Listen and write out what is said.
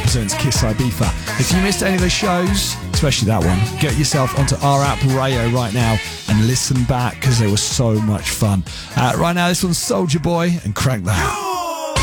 presents Kiss Ibiza. If you missed any of the shows, especially that one, get yourself onto our app Rayo right now and listen back because they were so much fun. Right now, this one's Soulja Boy and Crank That.